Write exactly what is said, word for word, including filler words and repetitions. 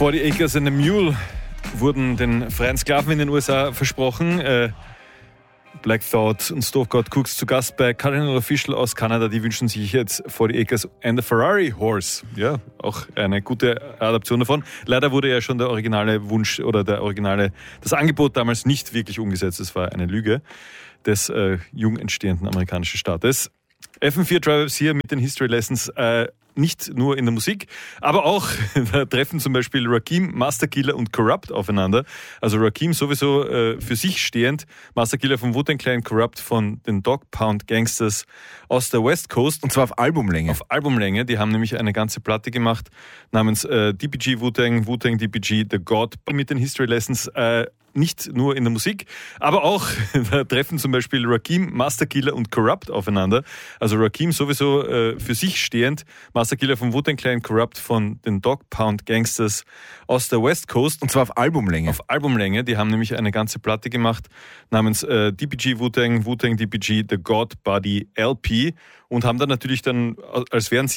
forty Acres and a Mule wurden den freien Sklaven in den U S A versprochen. Äh, Black Thought und Stove God Cooks zu Gast bei Cardinal Official aus Kanada. Die wünschen sich jetzt forty Acres and a Ferrari Horse. Ja, auch eine gute Adaption davon. Leider wurde ja schon der originale Wunsch oder der originale, das Angebot damals nicht wirklich umgesetzt. Das war eine Lüge des äh, jung entstehenden amerikanischen Staates. F M vier Drivers hier mit den History Lessons, äh, nicht nur in der Musik, aber auch, da treffen zum Beispiel Rakim, Masterkiller und Corrupt aufeinander. Also Rakim sowieso äh, für sich stehend, Masterkiller von Wu-Tang Clan, Corrupt von den Dog Pound Gangsters aus der West Coast. Und zwar auf Albumlänge. Auf Albumlänge, die haben nämlich eine ganze Platte gemacht namens äh, D P G Wu-Tang, Wu-Tang D P G, The God, mit den History Lessons, äh, nicht nur in der Musik, aber auch, da treffen zum Beispiel Rakim, Masterkiller und Corrupt aufeinander. Also Rakim sowieso äh, für sich stehend, Masterkiller von Wu-Tang Clan, Corrupt von den Dog Pound Gangsters aus der West Coast. Und zwar auf Albumlänge. Auf Albumlänge, die haben nämlich eine ganze Platte gemacht namens äh, D P G Wu-Tang, Wu-Tang D P G, The God Body L P und haben dann natürlich dann, als wären sie